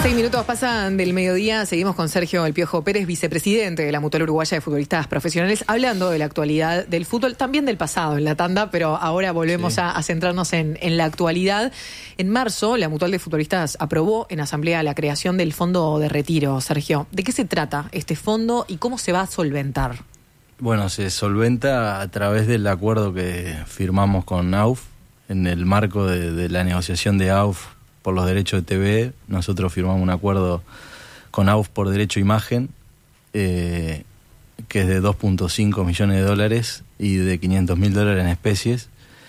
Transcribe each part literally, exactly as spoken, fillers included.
Seis minutos pasan del mediodía, seguimos con Sergio El Piojo Pérez, vicepresidente de la Mutual Uruguaya de Futbolistas Profesionales, hablando de la actualidad del fútbol, también del pasado en la tanda, pero ahora volvemos sí. a, a centrarnos en, en la actualidad. En marzo, la Mutual de Futbolistas aprobó en asamblea la creación del Fondo de Retiro. Sergio, ¿de qué se trata este fondo y cómo se va a solventar? Bueno, se solventa a través del acuerdo que firmamos con A U F, en el marco de, de la negociación de A U F por los derechos de T V. Nosotros firmamos un acuerdo con A U F por derecho a imagen, eh, que es de dos punto cinco millones de dólares y de quinientos mil dólares en especies.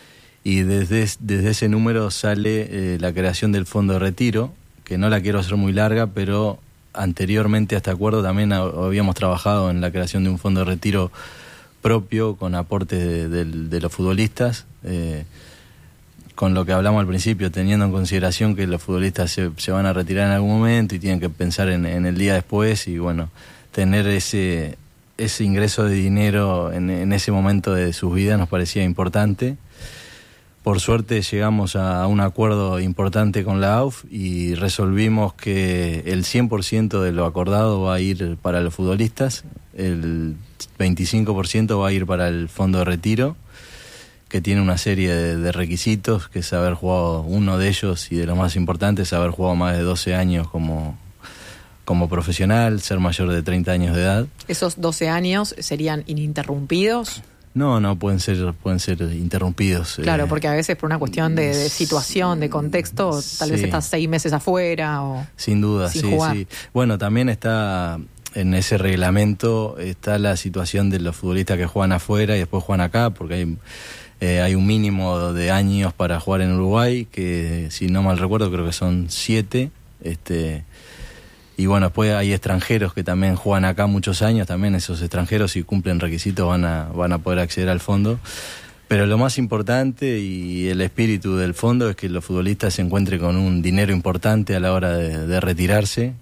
Y desde, desde ese número sale eh, la creación del Fondo de Retiro, que no la quiero hacer muy larga, pero anteriormente a este acuerdo también habíamos trabajado en la creación de un Fondo de Retiro propio con aportes de, de, de los futbolistas, eh, con lo que hablamos al principio, teniendo en consideración que los futbolistas se, se van a retirar en algún momento y tienen que pensar en, en el día después, y bueno, tener ese, ese ingreso de dinero en, en ese momento de sus vidas nos parecía importante. Por suerte llegamos a un acuerdo importante con la A U F y resolvimos que el cien por ciento de lo acordado va a ir para los futbolistas, el veinticinco por ciento va a ir para el Fondo de Retiro, que tiene una serie de, de requisitos, que es haber jugado, uno de ellos y de los más importantes, haber jugado más de doce años como, como profesional, ser mayor de treinta años de edad. ¿Esos doce años serían ininterrumpidos? No, no, pueden ser pueden ser interrumpidos. Claro, eh, porque a veces por una cuestión de, de situación, de contexto, tal sí. vez estás seis meses afuera o sin duda, sin sí, jugar. sí. Bueno, también está en ese reglamento, está la situación de los futbolistas que juegan afuera y después juegan acá, porque hay... Eh, hay un mínimo de años para jugar en Uruguay, que si no mal recuerdo creo que son siete. Este, y bueno, después hay extranjeros que también juegan acá muchos años, también esos extranjeros, si cumplen requisitos van a, van a poder acceder al fondo. Pero lo más importante y el espíritu del fondo es que los futbolistas se encuentren con un dinero importante a la hora de, de retirarse.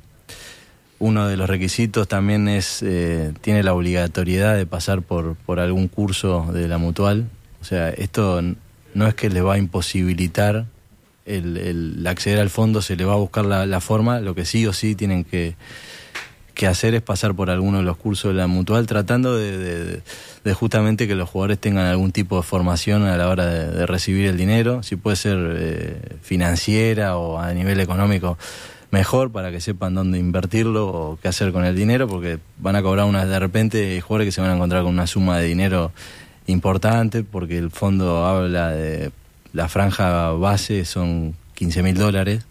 Uno de los requisitos también es, eh, tiene la obligatoriedad de pasar por, por algún curso de la Mutual. O sea, esto no es que les va a imposibilitar el, el acceder al fondo, se les va a buscar la, la forma. Lo que sí o sí tienen que, que hacer es pasar por alguno de los cursos de la Mutual, tratando de, de, de justamente que los jugadores tengan algún tipo de formación a la hora de, de recibir el dinero. Si puede ser eh, financiera o a nivel económico, mejor, para que sepan dónde invertirlo o qué hacer con el dinero, porque van a cobrar una, de repente hay jugadores que se van a encontrar con una suma de dinero importante, porque el fondo habla de la franja base son quince mil dólares.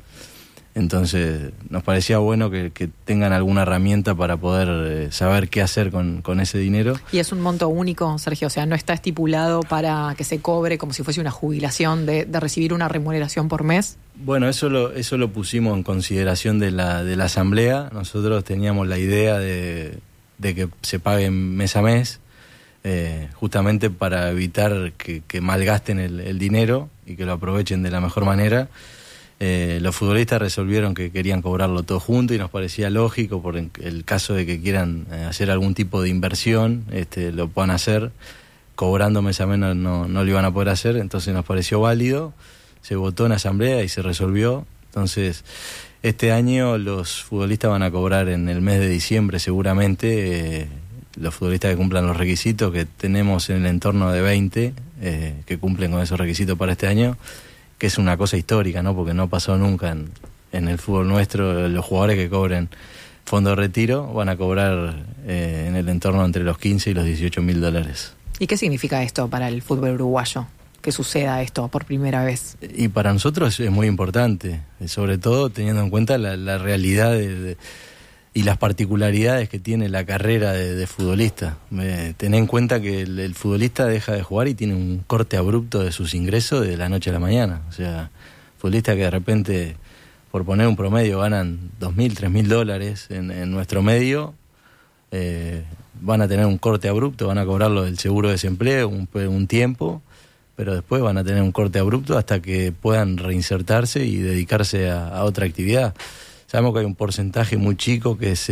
Entonces nos parecía bueno que, que tengan alguna herramienta para poder eh, saber qué hacer con, con ese dinero. Y es un monto único, Sergio, o sea, no está estipulado para que se cobre como si fuese una jubilación de, de recibir una remuneración por mes. Bueno, eso lo, eso lo pusimos en consideración de la, de la asamblea. Nosotros teníamos la idea de, de que se pague mes a mes, Eh, justamente para evitar que, que malgasten el, el dinero y que lo aprovechen de la mejor manera. Eh, los futbolistas resolvieron que querían cobrarlo todo junto y nos parecía lógico, por el caso de que quieran eh, hacer algún tipo de inversión, este, lo puedan hacer. Cobrando mes a mes no, no, no lo iban a poder hacer, entonces nos pareció válido, se votó en asamblea y se resolvió. Entonces este año los futbolistas van a cobrar en el mes de diciembre seguramente, eh, los futbolistas que cumplan los requisitos, que tenemos en el entorno de veinte eh, que cumplen con esos requisitos para este año, que es una cosa histórica, ¿no? Porque no pasó nunca en, en el fútbol nuestro. Los jugadores que cobren fondo de retiro van a cobrar eh, en el entorno entre los quince y los dieciocho mil dólares. ¿Y qué significa esto para el fútbol uruguayo? Que suceda esto por primera vez. Y para nosotros es muy importante, sobre todo teniendo en cuenta la, la realidad de, de y las particularidades que tiene la carrera de, de futbolista. Eh, ten en cuenta que el, el futbolista deja de jugar y tiene un corte abrupto de sus ingresos de la noche a la mañana. O sea, futbolistas que de repente, por poner un promedio, ganan dos mil, tres mil dólares en, en nuestro medio, eh, van a tener un corte abrupto, van a cobrarlo del seguro de desempleo un, un tiempo, pero después van a tener un corte abrupto hasta que puedan reinsertarse y dedicarse a, a otra actividad. Sabemos que hay un porcentaje muy chico que se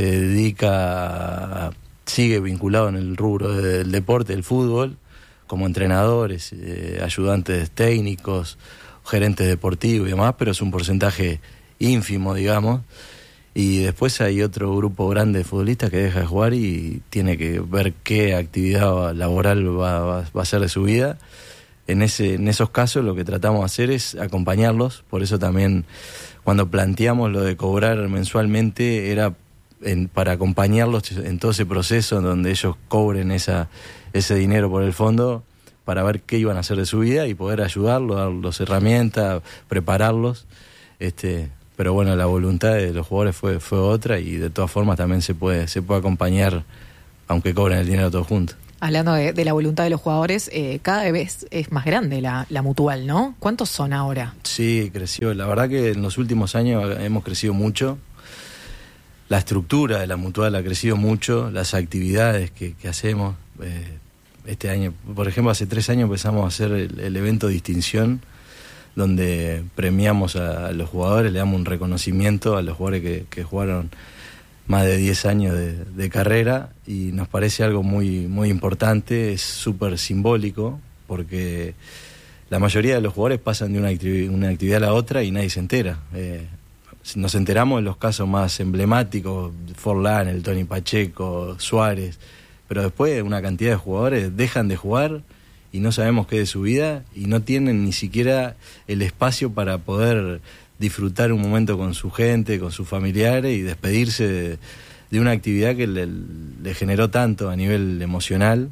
dedica, a, sigue vinculado en el rubro del deporte, del fútbol, como entrenadores, eh, ayudantes técnicos, gerentes deportivos y demás, pero es un porcentaje ínfimo, digamos, Y después hay otro grupo grande de futbolistas que deja de jugar y tiene que ver qué actividad laboral va, va, va a ser de su vida. En, ese, en esos casos lo que tratamos de hacer es acompañarlos, por eso también cuando planteamos lo de cobrar mensualmente era en, para acompañarlos en todo ese proceso en donde ellos cobren esa, ese dinero por el fondo para ver qué iban a hacer de su vida y poder ayudarlos, darles herramientas, prepararlos. Este, pero bueno, la voluntad de los jugadores fue, fue otra y de todas formas también se puede, se puede acompañar aunque cobren el dinero todos juntos. Hablando de, de la voluntad de los jugadores, eh, cada vez es más grande la, la Mutual, ¿no? ¿Cuántos son ahora? Sí, creció. La verdad que en los últimos años hemos crecido mucho. La estructura de la Mutual ha crecido mucho, las actividades que, que hacemos. Eh, este año, por ejemplo, hace tres años empezamos a hacer el, el evento de distinción, donde premiamos a, a los jugadores, le damos un reconocimiento a los jugadores que, que jugaron más de diez años de, de carrera y nos parece algo muy, muy importante, es súper simbólico porque la mayoría de los jugadores pasan de una, actividad, una actividad a la otra y nadie se entera. Eh, nos enteramos de los casos más emblemáticos, Forlán, el Tony Pacheco, Suárez, pero después una cantidad de jugadores dejan de jugar y no sabemos qué de su vida y no tienen ni siquiera el espacio para poder disfrutar un momento con su gente, con sus familiares y despedirse de, de una actividad que le, le generó tanto a nivel emocional.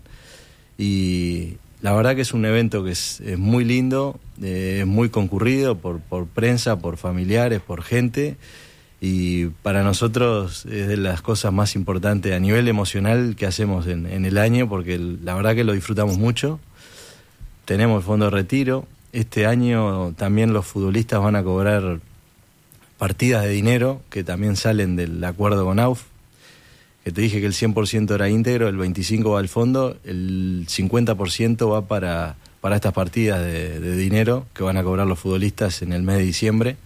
Y la verdad que es un evento que es, es muy lindo, eh, es muy concurrido por, por prensa, por familiares, por gente, y para nosotros es de las cosas más importantes a nivel emocional que hacemos en, en el año, porque la verdad que lo disfrutamos mucho. Tenemos el fondo de retiro. Este año también los futbolistas van a cobrar partidas de dinero que también salen del acuerdo con A U F, que te dije que el cien por ciento era íntegro, el veinticinco por ciento va al fondo, el cincuenta por ciento va para, para estas partidas de, de dinero que van a cobrar los futbolistas en el mes de diciembre,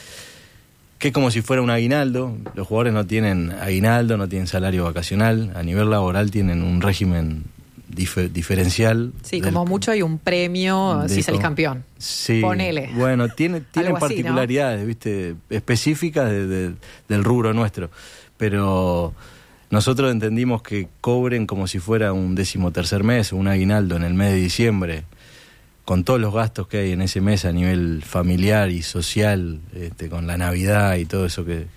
que es como si fuera un aguinaldo. Los jugadores no tienen aguinaldo, no tienen salario vacacional, a nivel laboral tienen un régimen Dif- diferencial. Sí, como del, mucho hay un premio si salís campeón. Sí. Ponele. Bueno, tiene, tiene particularidades, ¿no? ¿Viste? Específicas de, de, del rubro nuestro. Pero nosotros entendimos que cobren como si fuera un decimotercer mes o un aguinaldo en el mes de diciembre, con todos los gastos que hay en ese mes a nivel familiar y social, este, con la Navidad y todo eso que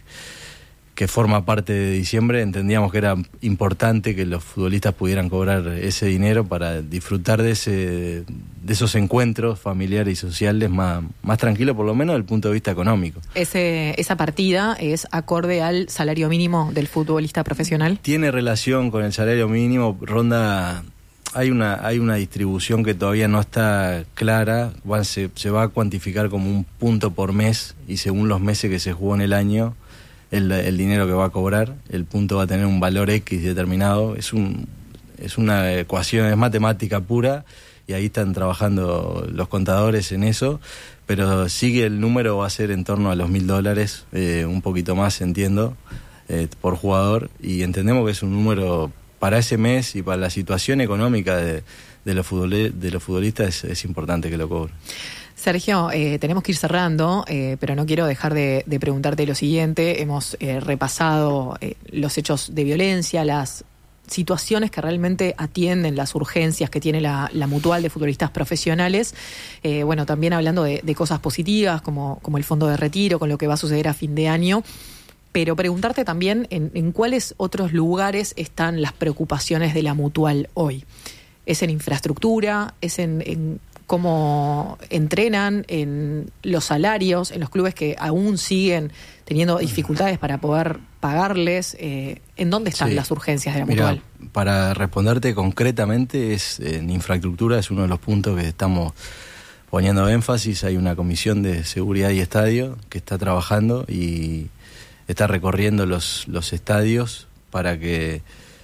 que forma parte de diciembre, entendíamos que era importante que los futbolistas pudieran cobrar ese dinero para disfrutar de ese de esos encuentros familiares y sociales más, más tranquilos, por lo menos desde el punto de vista económico. Ese, ¿Esa partida es acorde al salario mínimo del futbolista profesional? Tiene relación con el salario mínimo, ronda... Hay una hay una distribución que todavía no está clara, se, se va a cuantificar como un punto por mes y según los meses que se jugó en el año, El, el dinero que va a cobrar, el punto va a tener un valor X determinado. Es un es una ecuación, es matemática pura y ahí están trabajando los contadores en eso, pero sí que el número va a ser en torno a los mil dólares, eh, un poquito más entiendo, eh, por jugador, y entendemos que es un número para ese mes y para la situación económica de, de, los, futbol, de los futbolistas es, es importante que lo cobren. Sergio, eh, tenemos que ir cerrando, eh, pero no quiero dejar de, de preguntarte lo siguiente. Hemos eh, repasado eh, los hechos de violencia, las situaciones que realmente atienden las urgencias que tiene la, la Mutual de futbolistas profesionales. Eh, bueno, también hablando de, de cosas positivas, como, como el fondo de retiro, con lo que va a suceder a fin de año. Pero preguntarte también en, en cuáles otros lugares están las preocupaciones de la Mutual hoy. ¿Es en infraestructura? ¿Es en... en cómo entrenan, en los salarios, en los clubes que aún siguen teniendo dificultades para poder pagarles? Eh, ¿En dónde están sí. las urgencias de la Mutual? Mirá, para responderte concretamente, es en infraestructura es uno de los puntos que estamos poniendo énfasis. Hay una comisión de seguridad y estadio que está trabajando y está recorriendo los, los estadios para que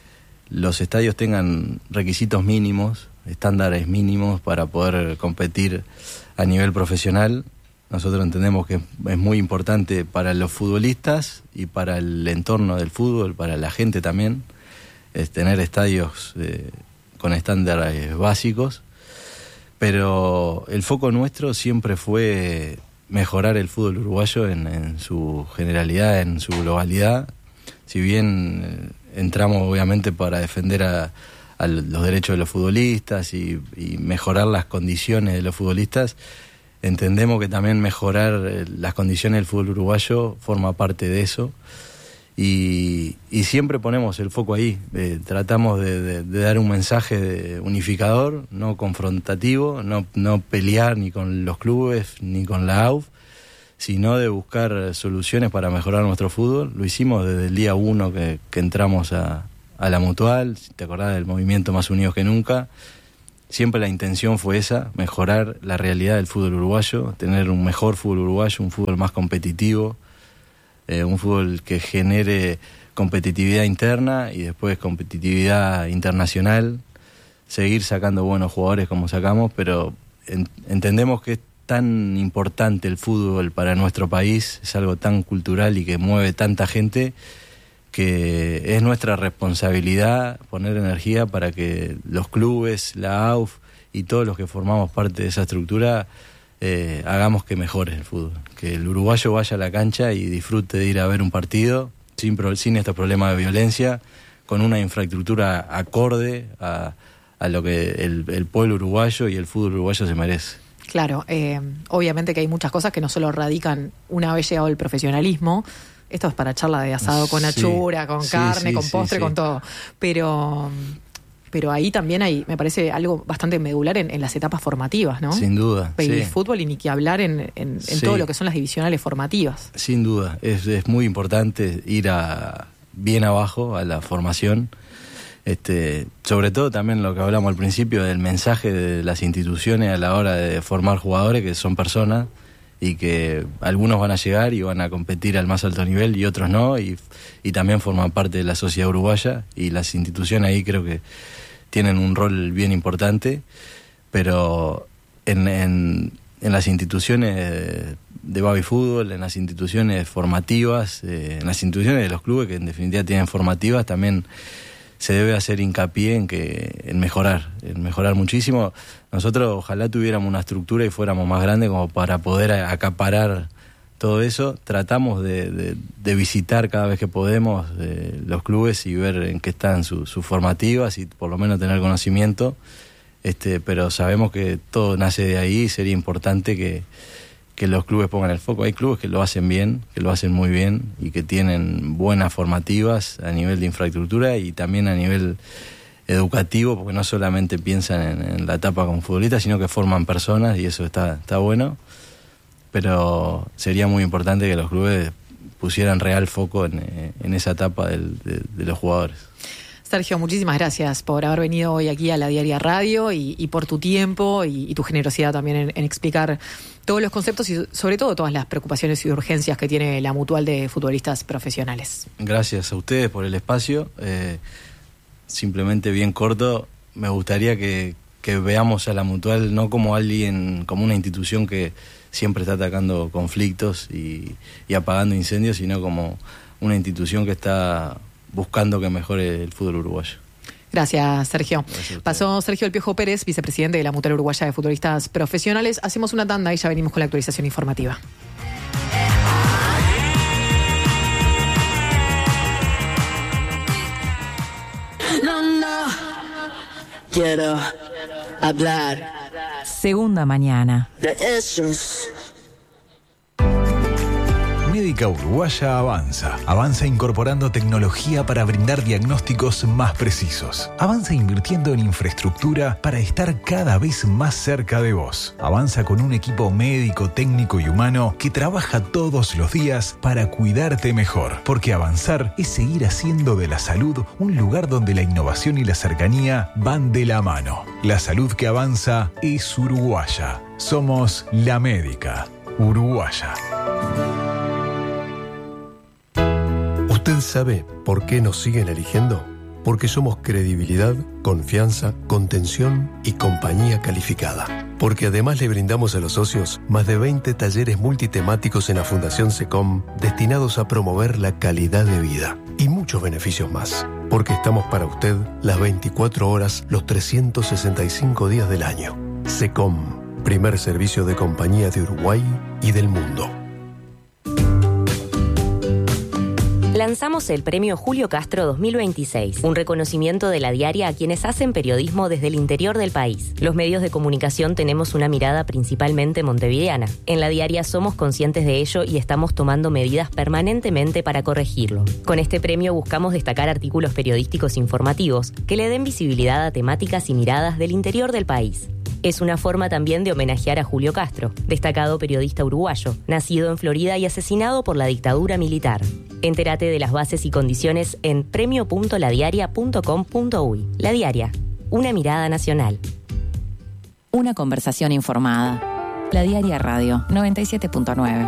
los estadios tengan requisitos mínimos, estándares mínimos para poder competir a nivel profesional. Nosotros entendemos que es muy importante para los futbolistas y para el entorno del fútbol, para la gente también, es tener estadios eh, con estándares básicos, pero el foco nuestro siempre fue mejorar el fútbol uruguayo en, en su generalidad, en su globalidad. Si bien eh, entramos obviamente para defender a, a los derechos de los futbolistas y, y mejorar las condiciones de los futbolistas, entendemos que también mejorar eh, las condiciones del fútbol uruguayo forma parte de eso. Y, y siempre ponemos el foco ahí, eh, tratamos de, de, de dar un mensaje de unificador, no confrontativo, no, no pelear ni con los clubes ni con la A U F, sino de buscar soluciones para mejorar nuestro fútbol. Lo hicimos desde el día uno que, que entramos a, a la Mutual, si te acordás del movimiento Más Unidos que Nunca. Siempre la intención fue esa, mejorar la realidad del fútbol uruguayo, tener un mejor fútbol uruguayo, un fútbol más competitivo, Eh, un fútbol que genere competitividad interna y después competitividad internacional, seguir sacando buenos jugadores como sacamos, pero en, entendemos que es tan importante el fútbol para nuestro país, es algo tan cultural y que mueve tanta gente, que es nuestra responsabilidad poner energía para que los clubes, la A U F y todos los que formamos parte de esa estructura Eh, hagamos que mejore el fútbol, que el uruguayo vaya a la cancha y disfrute de ir a ver un partido sin, pro, sin estos problemas de violencia, con una infraestructura acorde a, a lo que el, el pueblo uruguayo y el fútbol uruguayo se merece. Claro, eh, obviamente que hay muchas cosas que no solo radican una vez llegado el profesionalismo. Esto es para charla de asado con achura, sí, con sí, carne, sí, con postre, sí, sí. con todo, pero... Pero ahí también hay, me parece, algo bastante medular en, en las etapas formativas, ¿no? Sin duda. Baby sí. fútbol y ni que hablar en, en, en sí. todo lo que son las divisionales formativas. Sin duda. Es, es muy importante ir a bien abajo a la formación. Este, sobre todo también lo que hablamos al principio del mensaje de las instituciones a la hora de formar jugadores, que son personas y que algunos van a llegar y van a competir al más alto nivel y otros no, y, y también forman parte de la sociedad uruguaya, y las instituciones ahí creo que tienen un rol bien importante, pero en, en, en las instituciones de baby fútbol, en las instituciones formativas, eh, en las instituciones de los clubes que en definitiva tienen formativas, también se debe hacer hincapié en que en mejorar, en mejorar muchísimo. Nosotros ojalá tuviéramos una estructura y fuéramos más grandes como para poder acaparar todo eso. Tratamos de, de, de visitar cada vez que podemos eh, los clubes y ver en qué están sus su formativas y por lo menos tener conocimiento, este, pero sabemos que todo nace de ahí y sería importante que, que los clubes pongan el foco. Hay clubes que lo hacen bien, que lo hacen muy bien y que tienen buenas formativas a nivel de infraestructura y también a nivel educativo, porque no solamente piensan en, en la etapa como futbolistas, sino que forman personas y eso está, está bueno. Pero sería muy importante que los clubes pusieran real foco en, en esa etapa del, de, de los jugadores. Sergio, muchísimas gracias por haber venido hoy aquí a La Diaria Radio y, y por tu tiempo y, y tu generosidad también en, en explicar todos los conceptos y sobre todo todas las preocupaciones y urgencias que tiene la Mutual de Futbolistas Profesionales. Gracias a ustedes por el espacio. Eh, simplemente bien corto, me gustaría que, que veamos a la Mutual no como alguien, como una institución que siempre está atacando conflictos y, y apagando incendios, sino como una institución que está buscando que mejore el fútbol uruguayo. Gracias, Sergio. Gracias. Pasó Sergio El Piojo Pérez, vicepresidente de la Mutual Uruguaya de Futbolistas Profesionales. Hacemos una tanda y ya venimos con la actualización informativa. No, no, quiero hablar. Segunda mañana. De esos. Médica Uruguaya avanza. Avanza incorporando tecnología para brindar diagnósticos más precisos. Avanza invirtiendo en infraestructura para estar cada vez más cerca de vos. Avanza con un equipo médico, técnico y humano que trabaja todos los días para cuidarte mejor. Porque avanzar es seguir haciendo de la salud un lugar donde la innovación y la cercanía van de la mano. La salud que avanza es uruguaya. Somos la Médica Uruguaya. ¿Usted sabe por qué nos siguen eligiendo? Porque somos credibilidad, confianza, contención y compañía calificada. Porque además le brindamos a los socios más de veinte talleres multitemáticos en la Fundación SECOM destinados a promover la calidad de vida y muchos beneficios más. Porque estamos para usted las veinticuatro horas, los trescientos sesenta y cinco días del año. SECOM, primer servicio de compañía de Uruguay y del mundo. Lanzamos el premio Julio Castro dos mil veintiséis, un reconocimiento de La Diaria a quienes hacen periodismo desde el interior del país. Los medios de comunicación tenemos una mirada principalmente montevideana. En La Diaria somos conscientes de ello y estamos tomando medidas permanentemente para corregirlo. Con este premio buscamos destacar artículos periodísticos informativos que le den visibilidad a temáticas y miradas del interior del país. Es una forma también de homenajear a Julio Castro, destacado periodista uruguayo, nacido en Florida y asesinado por la dictadura militar. Entérate de las bases y condiciones en premio punto la diaria punto com punto uy. La Diaria, una mirada nacional. Una conversación informada. La Diaria Radio noventa y siete punto nueve.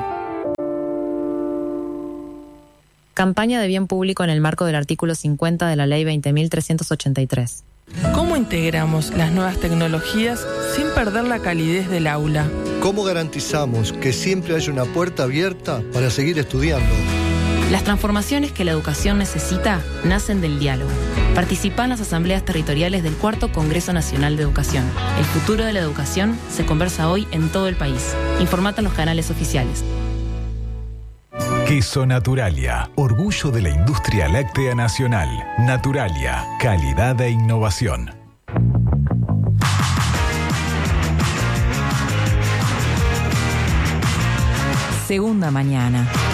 Campaña de bien público en el marco del artículo cincuenta de la Ley veinte mil trescientos ochenta y tres. ¿Cómo integramos las nuevas tecnologías sin perder la calidez del aula? ¿Cómo garantizamos que siempre haya una puerta abierta para seguir estudiando? Las transformaciones que la educación necesita nacen del diálogo. Participa en las asambleas territoriales del Cuarto Congreso Nacional de Educación. El futuro de la educación se conversa hoy en todo el país. Informate en los canales oficiales. Queso Naturalia, orgullo de la industria láctea nacional. Naturalia, calidad e innovación. Segunda mañana.